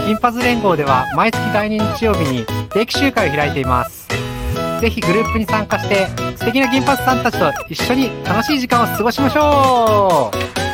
銀髪連合では毎月第2日曜日に定期集会を開いています。ぜひグループに参加して素敵な銀髪さんたちと一緒に楽しい時間を過ごしましょう。